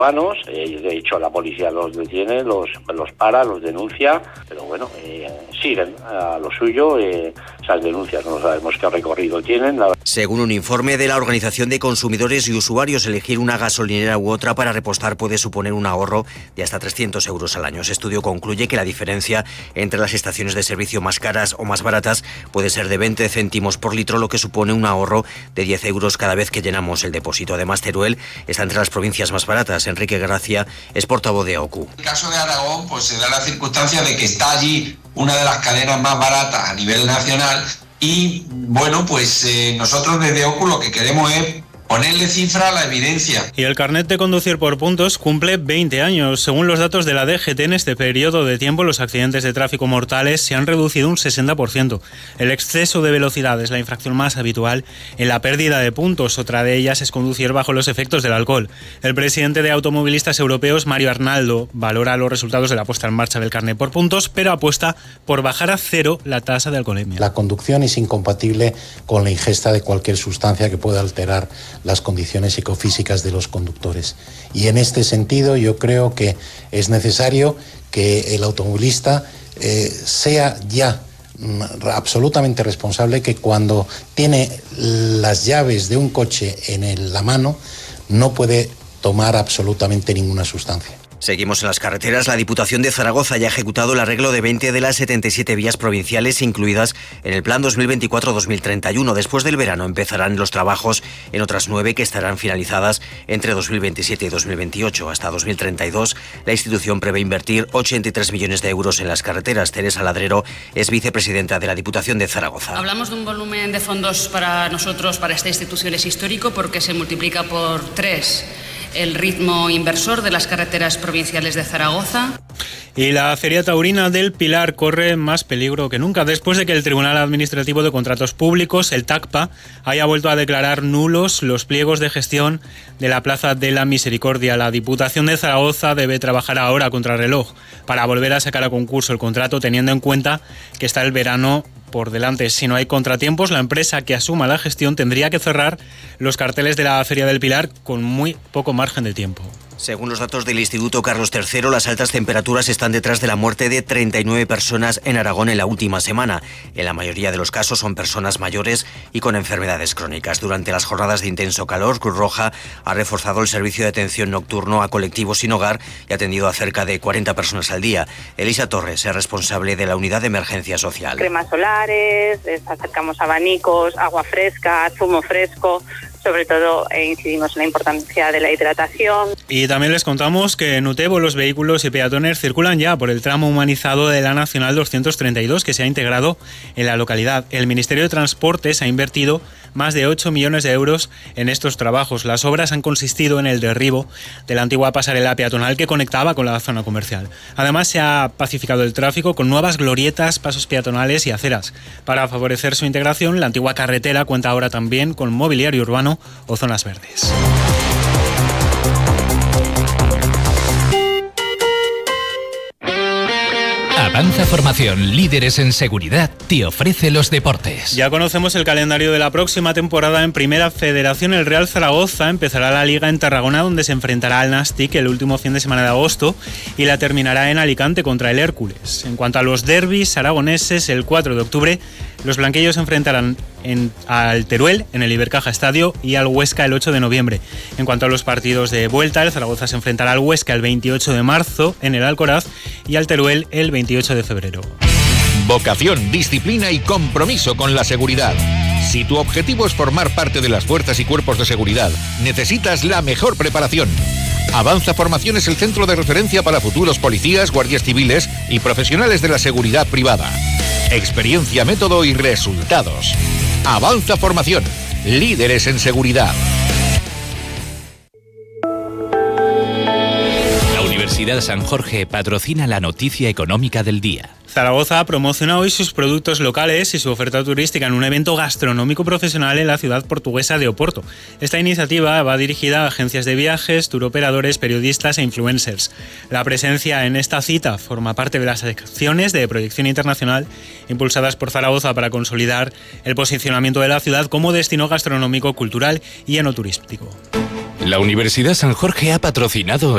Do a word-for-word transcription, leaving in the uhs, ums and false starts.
Eh, de hecho, la policía los detiene, los, los para, los denuncia, pero bueno, eh, siguen a lo suyo. Eh, esas denuncias no sabemos qué recorrido tienen. La... Según un informe de la Organización de Consumidores y Usuarios, elegir una gasolinera u otra para repostar puede suponer un ahorro de hasta trescientos euros al año. Ese estudio concluye que la diferencia entre las estaciones de servicio más caras o más baratas puede ser de veinte céntimos por litro, lo que supone un ahorro de diez euros cada vez que llenamos el depósito. Además, Teruel está entre las provincias más baratas. Enrique Gracia es portavoz de A O C U. En el caso de Aragón, pues se da la circunstancia de que está allí una de las cadenas más baratas a nivel nacional y, bueno, pues eh, nosotros desde A O C U lo que queremos es ponerle cifra a la evidencia. Y el carnet de conducir por puntos cumple veinte años. Según los datos de la D G T, en este periodo de tiempo los accidentes de tráfico mortales se han reducido un sesenta por ciento. El exceso de velocidad es la infracción más habitual en la pérdida de puntos. Otra de ellas es conducir bajo los efectos del alcohol. El presidente de Automovilistas Europeos, Mario Arnaldo, valora los resultados de la puesta en marcha del carnet por puntos, pero apuesta por bajar a cero la tasa de alcoholemia. La conducción es incompatible con la ingesta de cualquier sustancia que pueda alterar las condiciones psicofísicas de los conductores. Y en este sentido yo creo que es necesario que el automovilista eh, sea ya mm, absolutamente responsable, que cuando tiene las llaves de un coche en el, la mano no puede tomar absolutamente ninguna sustancia. Seguimos en las carreteras. La Diputación de Zaragoza ya ha ejecutado el arreglo de veinte de las setenta y siete vías provinciales incluidas en el Plan dos mil veinticuatro dos mil treinta y uno. Después del verano empezarán los trabajos en otras nueve que estarán finalizadas entre dos mil veintisiete y dos mil veintiocho. Hasta dos mil treinta y dos, la institución prevé invertir ochenta y tres millones de euros en las carreteras. Teresa Ladrero es vicepresidenta de la Diputación de Zaragoza. Hablamos de un volumen de fondos para nosotros, para esta institución, es histórico porque se multiplica por tres el ritmo inversor de las carreteras provinciales de Zaragoza. Y la Feria Taurina del Pilar corre más peligro que nunca después de que el Tribunal Administrativo de Contratos Públicos, el TACPA, haya vuelto a declarar nulos los pliegos de gestión de la Plaza de la Misericordia. La Diputación de Zaragoza debe trabajar ahora contra reloj para volver a sacar a concurso el contrato, teniendo en cuenta que está el verano por delante. Si no hay contratiempos, la empresa que asuma la gestión tendría que cerrar los carteles de la Feria del Pilar con muy poco margen de tiempo. Según los datos del Instituto Carlos tercero, las altas temperaturas están detrás de la muerte de treinta y nueve personas en Aragón en la última semana. En la mayoría de los casos son personas mayores y con enfermedades crónicas. Durante las jornadas de intenso calor, Cruz Roja ha reforzado el servicio de atención nocturno a colectivos sin hogar y ha atendido a cerca de cuarenta personas al día. Elisa Torres es responsable de la unidad de emergencia social. Cremas solares, acercamos abanicos, agua fresca, zumo fresco. Sobre todo eh, incidimos en la importancia de la hidratación. Y también les contamos que en Utebo los vehículos y peatones circulan ya por el tramo humanizado de la Nacional doscientos treinta y dos que se ha integrado en la localidad. El Ministerio de Transportes ha invertido más de ocho millones de euros en estos trabajos. Las obras han consistido en el derribo de la antigua pasarela peatonal que conectaba con la zona comercial. Además, se ha pacificado el tráfico con nuevas glorietas, pasos peatonales y aceras. Para favorecer su integración, la antigua carretera cuenta ahora también con mobiliario urbano o zonas verdes. Avanza Formación, líderes en seguridad, te ofrece los deportes. Ya conocemos el calendario de la próxima temporada en Primera Federación. El Real Zaragoza empezará la liga en Tarragona, donde se enfrentará al Nastic el último fin de semana de agosto y la terminará en Alicante contra el Hércules. En cuanto a los derbis aragoneses, el cuatro de octubre los blanquillos se enfrentarán en, al Teruel en el Ibercaja Estadio y al Huesca el ocho de noviembre. En cuanto a los partidos de vuelta, el Zaragoza se enfrentará al Huesca el veintiocho de marzo en el Alcoraz y al Teruel el veintiocho de febrero. Vocación, disciplina y compromiso con la seguridad. Si tu objetivo es formar parte de las fuerzas y cuerpos de seguridad, necesitas la mejor preparación. Avanza Formación es el centro de referencia para futuros policías, guardias civiles y profesionales de la seguridad privada. Experiencia, método y resultados. Avanza Formación, líderes en seguridad. La Universidad San Jorge patrocina la noticia económica del día. Zaragoza promociona hoy sus productos locales y su oferta turística en un evento gastronómico profesional en la ciudad portuguesa de Oporto. Esta iniciativa va dirigida a agencias de viajes, turoperadores, periodistas e influencers. La presencia en esta cita forma parte de las acciones de proyección internacional impulsadas por Zaragoza para consolidar el posicionamiento de la ciudad como destino gastronómico, cultural y enoturístico. La Universidad San Jorge ha patrocinado